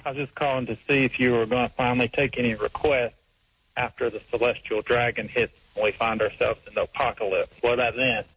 I was just calling to see if you were going to finally take any requests after the celestial dragon hits and we find ourselves in the apocalypse. What about then?